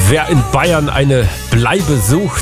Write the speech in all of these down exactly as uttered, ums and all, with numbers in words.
Wer in Bayern eine Bleibe sucht,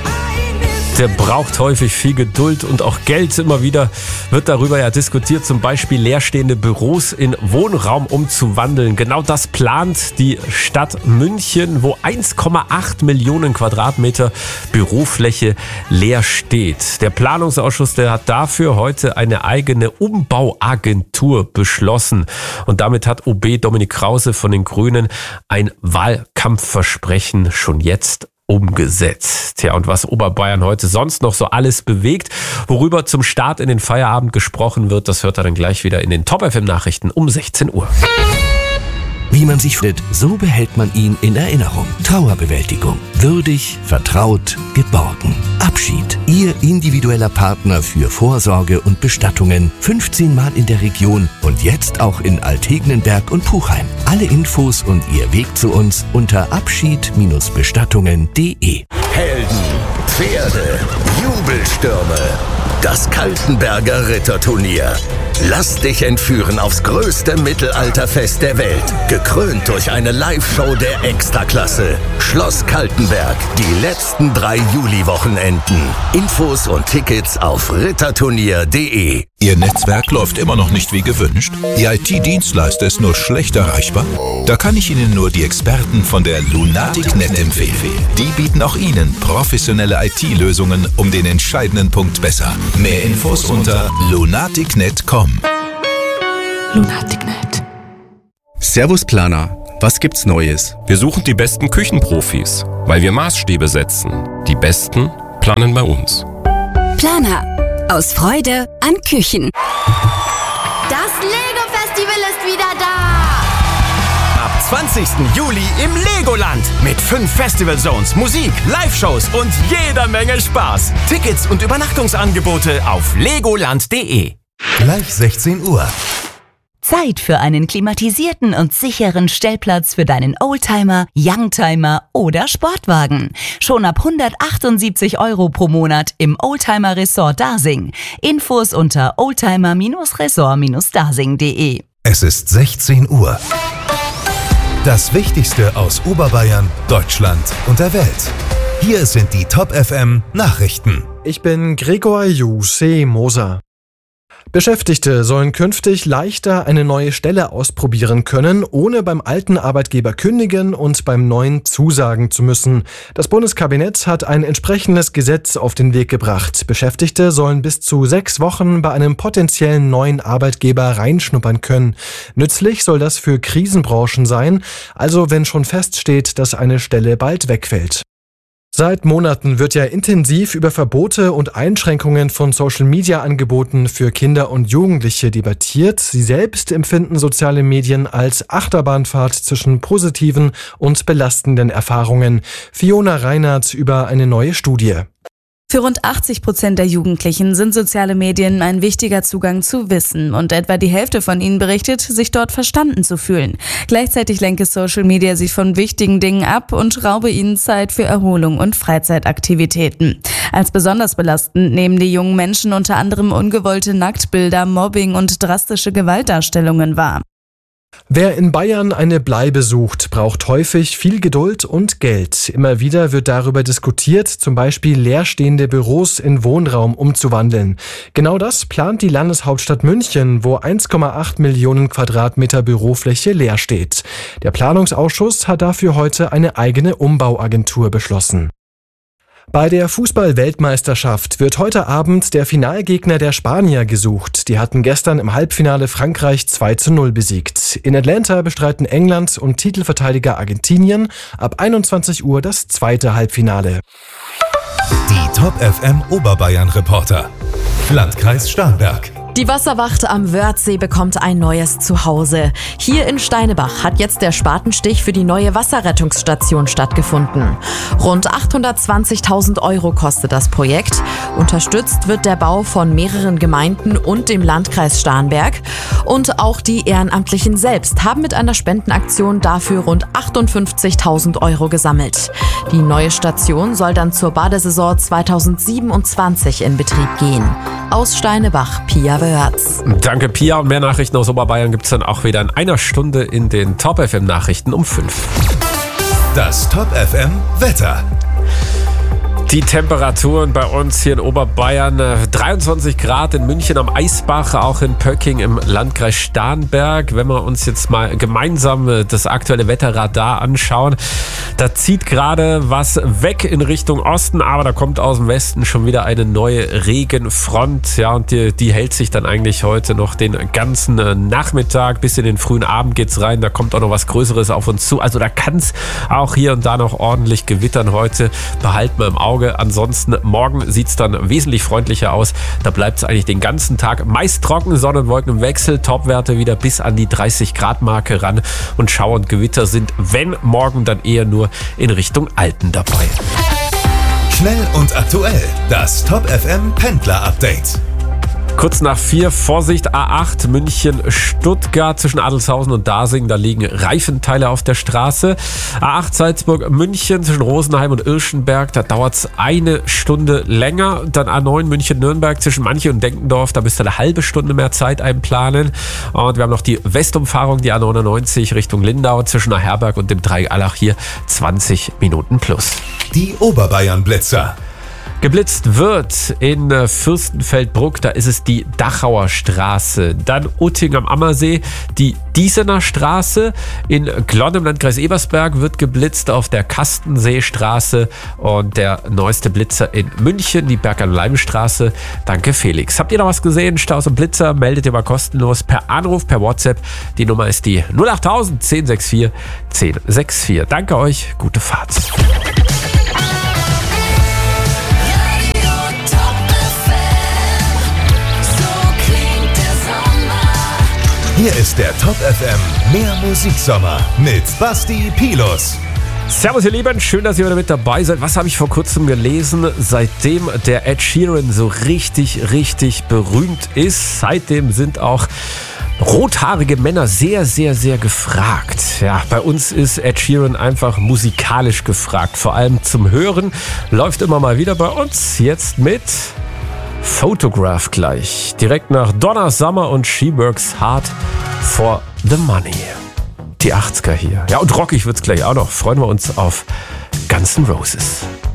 der braucht häufig viel Geduld und auch Geld. Immer wieder wird darüber ja diskutiert, zum Beispiel leerstehende Büros in Wohnraum umzuwandeln. Genau das plant die Stadt München, wo eins Komma acht Millionen Quadratmeter Bürofläche leer steht. Der Planungsausschuss, der hat dafür heute eine eigene Umbauagentur beschlossen. Und damit hat O B Dominik Krause von den Grünen ein Wahlkampfversprechen schon jetzt umgesetzt. Ja, und was Oberbayern heute sonst noch so alles bewegt, worüber zum Start in den Feierabend gesprochen wird, das hört er dann gleich wieder in den Top F M Nachrichten um sechzehn Uhr. Wie man sich fühlt, so behält man ihn in Erinnerung. Trauerbewältigung. Würdig, vertraut, geborgen. Abschied. Ihr individueller Partner für Vorsorge und Bestattungen. fünfzehn Mal in der Region und jetzt auch in Altegnenberg und Puchheim. Alle Infos und Ihr Weg zu uns unter abschied Bestattungen punkt de. Helden, Pferde, Jubelstürme. Das Kaltenberger Ritterturnier. Lass dich entführen aufs größte Mittelalterfest der Welt. Gekrönt durch eine Live-Show der Extraklasse. Schloss Kaltenberg. Die letzten drei Juli-Wochenenden. Infos und Tickets auf ritterturnier punkt de. Ihr Netzwerk läuft immer noch nicht wie gewünscht? Ihr I T-Dienstleister ist nur schlecht erreichbar? Da kann ich Ihnen nur die Experten von der Lunatic.net empfehlen. Die bieten auch Ihnen professionelle I T-Lösungen um den entscheidenden Punkt besser. Mehr Infos unter lunatic punkt net punkt com. Lunatic punkt net. Servus Planer, was gibt's Neues? Wir suchen die besten Küchenprofis, weil wir Maßstäbe setzen. Die Besten planen bei uns. Planer. Aus Freude an Küchen. Das Lego-Festival ist wieder da! Ab zwanzigsten Juli im Legoland. Mit fünf Festival Zones, Musik, Live-Shows und jeder Menge Spaß. Tickets und Übernachtungsangebote auf legoland punkt de. Gleich sechzehn Uhr. Zeit für einen klimatisierten und sicheren Stellplatz für deinen Oldtimer, Youngtimer oder Sportwagen. Schon ab hundertachtundsiebzig Euro pro Monat im Oldtimer Resort Dasing. Infos unter oldtimer Resort Dasing punkt de. Es ist sechzehn Uhr. Das Wichtigste aus Oberbayern, Deutschland und der Welt. Hier sind die Top F M Nachrichten. Ich bin Gregor Jussi Moser. Beschäftigte sollen künftig leichter eine neue Stelle ausprobieren können, ohne beim alten Arbeitgeber kündigen und beim neuen zusagen zu müssen. Das Bundeskabinett hat ein entsprechendes Gesetz auf den Weg gebracht. Beschäftigte sollen bis zu sechs Wochen bei einem potenziellen neuen Arbeitgeber reinschnuppern können. Nützlich soll das für Krisenbranchen sein, also wenn schon feststeht, dass eine Stelle bald wegfällt. Seit Monaten wird ja intensiv über Verbote und Einschränkungen von Social-Media-Angeboten für Kinder und Jugendliche debattiert. Sie selbst empfinden soziale Medien als Achterbahnfahrt zwischen positiven und belastenden Erfahrungen. Fiona Reinhardt über eine neue Studie. Für rund achtzig Prozent der Jugendlichen sind soziale Medien ein wichtiger Zugang zu Wissen und etwa die Hälfte von ihnen berichtet, sich dort verstanden zu fühlen. Gleichzeitig lenke Social Media sie von wichtigen Dingen ab und raube ihnen Zeit für Erholung und Freizeitaktivitäten. Als besonders belastend nehmen die jungen Menschen unter anderem ungewollte Nacktbilder, Mobbing und drastische Gewaltdarstellungen wahr. Wer in Bayern eine Bleibe sucht, braucht häufig viel Geduld und Geld. Immer wieder wird darüber diskutiert, zum Beispiel leerstehende Büros in Wohnraum umzuwandeln. Genau das plant die Landeshauptstadt München, wo eins Komma acht Millionen Quadratmeter Bürofläche leer steht. Der Planungsausschuss hat dafür heute eine eigene Umbauagentur beschlossen. Bei der Fußball-Weltmeisterschaft wird heute Abend der Finalgegner der Spanier gesucht. Die hatten gestern im Halbfinale Frankreich zwei zu null besiegt. In Atlanta bestreiten England und Titelverteidiger Argentinien ab einundzwanzig Uhr das zweite Halbfinale. Die Top F M Oberbayern Reporter. Landkreis Starnberg. Die Wasserwacht am Wörthsee bekommt ein neues Zuhause. Hier in Steinebach hat jetzt der Spatenstich für die neue Wasserrettungsstation stattgefunden. Rund achthundertzwanzigtausend Euro kostet das Projekt. Unterstützt wird der Bau von mehreren Gemeinden und dem Landkreis Starnberg. Und auch die Ehrenamtlichen selbst haben mit einer Spendenaktion dafür rund achtundfünfzigtausend Euro gesammelt. Die neue Station soll dann zur Badesaison zweitausendsiebenundzwanzig in Betrieb gehen. Aus Steinebach, Pia Wörz. Danke, Pia. Und mehr Nachrichten aus Oberbayern gibt es dann auch wieder in einer Stunde in den Top F M Nachrichten um fünf. Das Top F M Wetter. Die Temperaturen bei uns hier in Oberbayern, dreiundzwanzig Grad in München am Eisbach, auch in Pöcking im Landkreis Starnberg. Wenn wir uns jetzt mal gemeinsam das aktuelle Wetterradar anschauen, da zieht gerade was weg in Richtung Osten, aber da kommt aus dem Westen schon wieder eine neue Regenfront. Ja, und die, die hält sich dann eigentlich heute noch den ganzen Nachmittag. Bis in den frühen Abend geht's rein, da kommt auch noch was Größeres auf uns zu. Also da kann es auch hier und da noch ordentlich gewittern heute. Behalten wir im Auge. Ansonsten morgen sieht es dann wesentlich freundlicher aus. Da bleibt es eigentlich den ganzen Tag meist trocken, Sonnenwolken im Wechsel, Topwerte wieder bis an die dreißig Grad Marke ran und Schauer und Gewitter sind, wenn morgen, dann eher nur in Richtung Alpen dabei. Schnell und aktuell, das Top F M Pendler Update. Kurz nach vier, Vorsicht, A acht, München-Stuttgart zwischen Adelshausen und Dasing, da liegen Reifenteile auf der Straße. A acht Salzburg-München zwischen Rosenheim und Irschenberg, da dauert es eine Stunde länger. Dann A neun München-Nürnberg zwischen Manche und Denkendorf, da müsst ihr eine halbe Stunde mehr Zeit einplanen. Und wir haben noch die Westumfahrung, die A neunundneunzig Richtung Lindau zwischen Herberg und dem Dreiallach hier zwanzig Minuten plus. Die Oberbayern-Blitzer. Geblitzt wird in Fürstenfeldbruck, da ist es die Dachauer Straße. Dann Utting am Ammersee, die Diesener Straße. In Glonn im Landkreis Ebersberg wird geblitzt auf der Kastenseestraße. Und der neueste Blitzer in München, die Berg-an-Leim-Straße. Danke Felix. Habt ihr noch was gesehen? Staus und Blitzer, meldet ihr mal kostenlos per Anruf, per WhatsApp. Die Nummer ist die null acht null null eins null sechs vier eins null sechs vier. Danke euch, gute Fahrt. Hier ist der Top F M Mehr Musiksommer mit Basti Pilus. Servus ihr Lieben, schön, dass ihr wieder mit dabei seid. Was habe ich vor kurzem gelesen? Seitdem der Ed Sheeran so richtig, richtig berühmt ist, seitdem sind auch rothaarige Männer sehr, sehr, sehr gefragt. Ja, bei uns ist Ed Sheeran einfach musikalisch gefragt. Vor allem zum Hören. Läuft immer mal wieder bei uns. Jetzt mit Photograph gleich. Direkt nach Donna Summer und She Works Hard for the Money. Die achtziger hier. Ja, und rockig wird's gleich auch noch. Freuen wir uns auf Guns N' Roses.